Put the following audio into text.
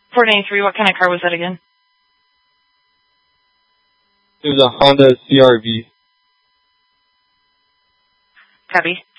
493, what kind of car was that again? It was a Honda CR-V. Copy.